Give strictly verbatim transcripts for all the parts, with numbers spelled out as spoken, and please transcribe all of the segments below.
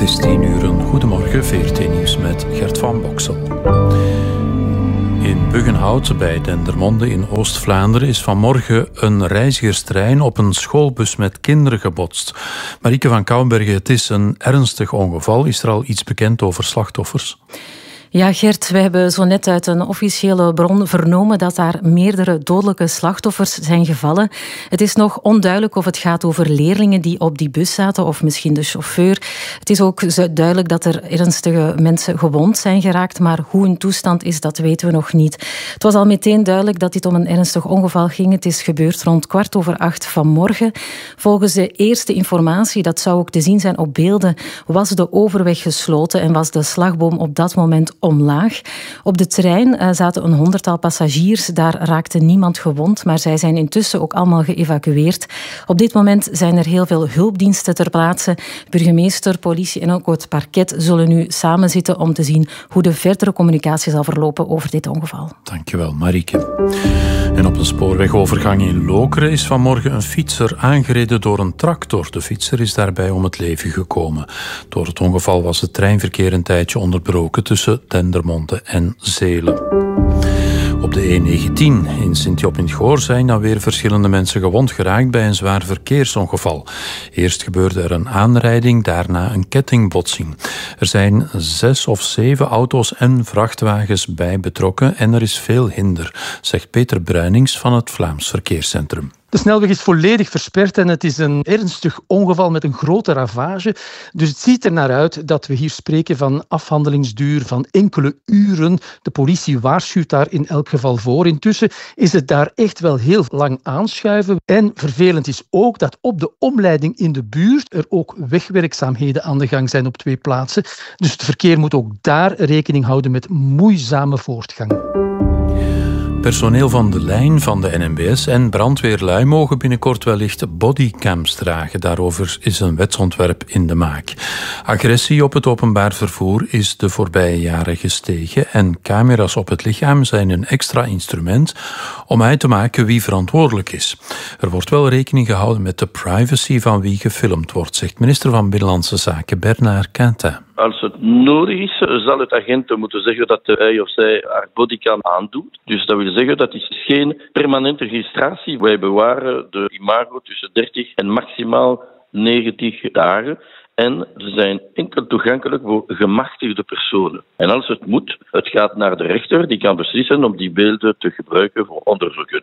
is tien uur. Een goedemorgen, V R T Nieuws met Gert van Boksel. In Buggenhout bij Dendermonde in Oost-Vlaanderen is vanmorgen een reizigerstrein op een schoolbus met kinderen gebotst. Marieke van Kouwenbergen, het is een ernstig ongeval. Is er al iets bekend over slachtoffers? Ja, Gert, we hebben zo net uit een officiële bron vernomen dat daar meerdere dodelijke slachtoffers zijn gevallen. Het is nog onduidelijk of het gaat over leerlingen die op die bus zaten of misschien de chauffeur. Het is ook duidelijk dat er ernstige mensen gewond zijn geraakt, maar hoe hun toestand is, dat weten we nog niet. Het was al meteen duidelijk dat dit om een ernstig ongeval ging. Het is gebeurd rond kwart over acht vanmorgen. Volgens de eerste informatie, dat zou ook te zien zijn op beelden, was de overweg gesloten en was de slagboom op dat moment omlaag. Op de trein zaten een honderdtal passagiers. Daar raakte niemand gewond, maar zij zijn intussen ook allemaal geëvacueerd. Op dit moment zijn er heel veel hulpdiensten ter plaatse. Burgemeester, politie en ook het parket zullen nu samenzitten om te zien hoe de verdere communicatie zal verlopen over dit ongeval. Dankjewel, Marieke. En op een spoorwegovergang in Lokeren is vanmorgen een fietser aangereden door een tractor. De fietser is daarbij om het leven gekomen. Door het ongeval was het treinverkeer een tijdje onderbroken tussen Dendermonde en Zelen. Op de E negentien in Sint-Job in het Goor zijn dan weer verschillende mensen gewond geraakt bij een zwaar verkeersongeval. Eerst gebeurde er een aanrijding, daarna een kettingbotsing. Er zijn zes of zeven auto's en vrachtwagens bij betrokken en er is veel hinder, zegt Peter Bruinings van het Vlaams Verkeerscentrum. De snelweg is volledig versperd en het is een ernstig ongeval met een grote ravage. Dus het ziet er naar uit dat we hier spreken van afhandelingsduur van enkele uren. De politie waarschuwt daar in elk geval voor. Intussen is het daar echt wel heel lang aanschuiven. En vervelend is ook dat op de omleiding in de buurt er ook wegwerkzaamheden aan de gang zijn op twee plaatsen. Dus het verkeer moet ook daar rekening houden met moeizame voortgang. Personeel van de lijn van de N M B S en brandweerlui mogen binnenkort wellicht bodycams dragen. Daarover is een wetsontwerp in de maak. Agressie op het openbaar vervoer is de voorbije jaren gestegen en camera's op het lichaam zijn een extra instrument om uit te maken wie verantwoordelijk is. Er wordt wel rekening gehouden met de privacy van wie gefilmd wordt, zegt minister van Binnenlandse Zaken Bernard Quintin. Als het nodig is, zal het agent moeten zeggen dat hij of zij haar bodycam aandoet. Dus dat wil zeggen dat is geen permanente registratie. Wij bewaren de imago tussen dertig en maximaal negentig dagen. En ze zijn enkel toegankelijk voor gemachtigde personen. En als het moet, het gaat naar de rechter, die kan beslissen om die beelden te gebruiken voor onderzoeken.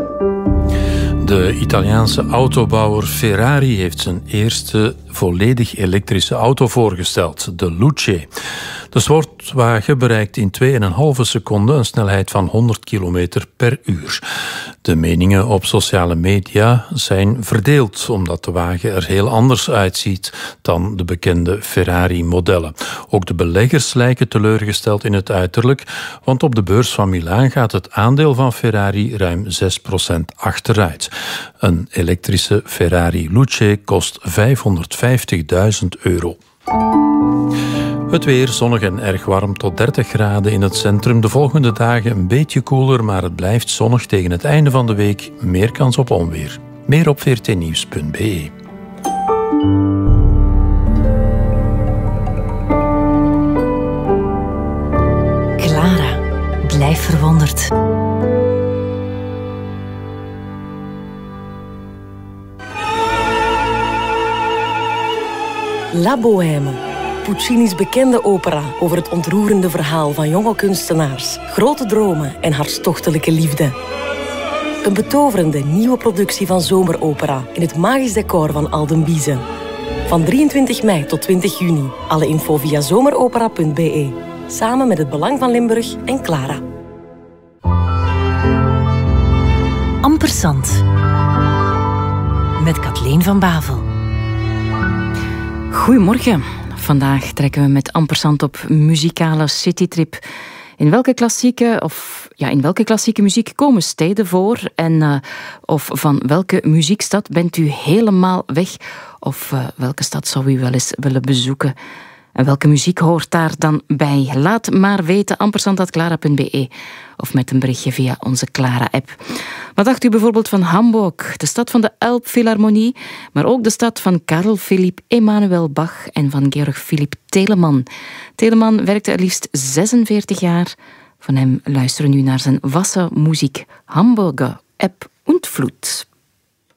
De Italiaanse autobouwer Ferrari heeft zijn eerste volledig elektrische auto voorgesteld, de Luce. De sportwagen bereikt in twee komma vijf seconden een snelheid van honderd kilometer per uur. De meningen op sociale media zijn verdeeld, omdat de wagen er heel anders uitziet dan de bekende Ferrari-modellen. Ook de beleggers lijken teleurgesteld in het uiterlijk, want op de beurs van Milaan gaat het aandeel van Ferrari ruim zes procent achteruit. Een elektrische Ferrari Luce kost vijfhonderdvijftigduizend euro. Het weer zonnig en erg warm tot dertig graden in het centrum. De volgende dagen een beetje koeler, maar het blijft zonnig. Tegen het einde van de week meer kans op onweer. Meer op v r t nieuws punt b e. Clara, blijf verwonderd. La Bohème. Puccini's bekende opera over het ontroerende verhaal van jonge kunstenaars, grote dromen en hartstochtelijke liefde. Een betoverende nieuwe productie van zomeropera in het magisch decor van Alden Biezen. Van drieëntwintig mei tot twintig juni. Alle info via zomeropera punt b e. Samen met het Belang van Limburg en Clara. Ampersand. Met Kathleen van Bavel. Goedemorgen. Vandaag trekken we met Ampersand op muzikale citytrip. In welke klassieke, of, ja, in welke klassieke muziek komen steden voor? En uh, of van welke muziekstad bent u helemaal weg? Of uh, welke stad zou u wel eens willen bezoeken? En welke muziek hoort daar dan bij? Laat maar weten, ampersand punt clara punt be of met een berichtje via onze Clara-app. Wat dacht u bijvoorbeeld van Hamburg, de stad van de Elbphilharmonie, maar ook de stad van Karl Philipp Emanuel Bach en van Georg Philipp Telemann. Telemann werkte er liefst zesenveertig jaar. Van hem luisteren we nu naar zijn Wassermusik Hamburger Eb und Flut.